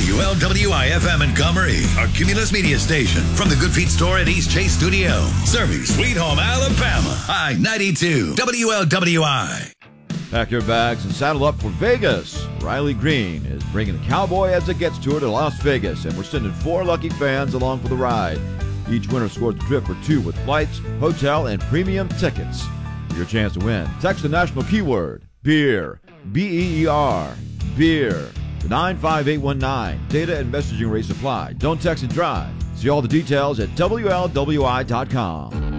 WLWI-FM in Montgomery, our Cumulus Media station. From the Good Feet store at East Chase Studio. Serving Sweet Home, Alabama. I-92, WLWI. Pack your bags and saddle up for Vegas. Riley Green is bringing the Cowboy as it gets tour to Las Vegas, and we're sending 4 lucky fans along for the ride. Each winner scores the trip for 2 with flights, hotel, and premium tickets. For your chance to win, text the national keyword, beer, B-E-E-R, beer, to 95819. Data and messaging rates apply. Don't text and drive. See all the details at WLWI.com.